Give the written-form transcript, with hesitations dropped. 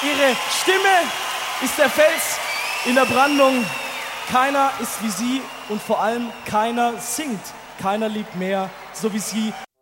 Ihre Stimme ist der Fels in der Brandung. Keiner ist wie sie und vor allem keiner singt. Keiner liebt mehr, so wie sie.